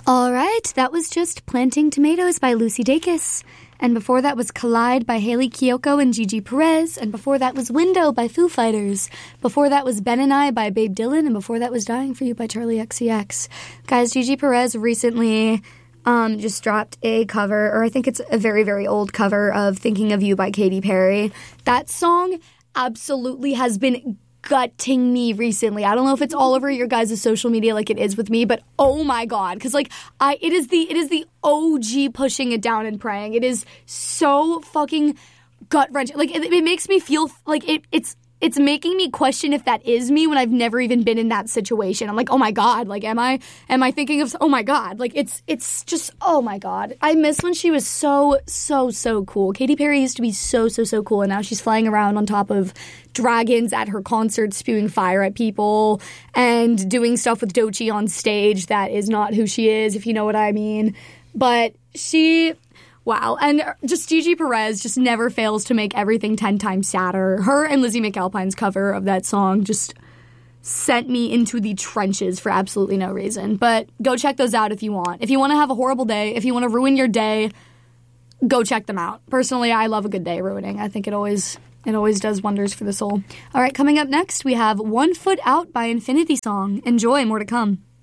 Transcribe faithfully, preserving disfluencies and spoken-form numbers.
All right, that was just Planting Tomatoes by Lucy Dacus. And before that was Collide by Haley Kiyoko and Gigi Perez. And before that was Window by Foo Fighters. Before that was Ben and I by Babe Dylan. And before that was Dying for You by Charlie X C X. Guys, Gigi Perez recently um, just dropped a cover, or I think it's a very, very old cover of Thinking of You by Katy Perry. That song absolutely has been gutting me recently. I don't know if it's all over your guys' social media like it is with me, but oh my god, because like I, it is the it is the O G pushing it down and praying. It is so fucking gut wrenching. Like it, it makes me feel like it. It's it's making me question if that is me when I've never even been in that situation. I'm like, oh my god, like am I am I thinking of? Oh my god, like it's it's just oh my god. I miss when she was so so so cool. Katy Perry used to be so so so cool, and now she's flying around on top of dragons at her concerts, spewing fire at people, and doing stuff with Doechii on stage that is not who she is, if you know what I mean. But she, wow. And just Gigi Perez just never fails to make everything ten times sadder. Her and Lizzie McAlpine's cover of that song just sent me into the trenches for absolutely no reason. But go check those out if you want. If you want to have a horrible day, if you want to ruin your day, go check them out. Personally, I love a good day ruining. I think it always... It always does wonders for the soul. All right, coming up next, we have One Foot Out by Infinity Song. Enjoy, more to come.